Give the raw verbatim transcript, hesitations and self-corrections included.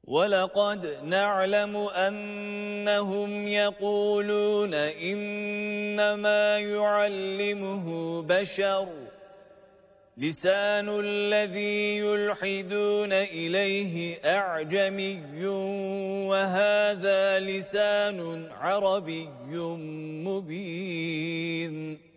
وَلَقَدْ نَعْلَمُ أَنَّهُمْ يَقُولُونَ إِنَّمَا يُعَلِّمُهُ بَشَرٌ لِسَانُ الَّذِي يُلْحِدُونَ إِلَيْهِ أَعْجَمِيٌّ وَهَذَا لِسَانٌ عَرَبِيٌّ مُبِينٌ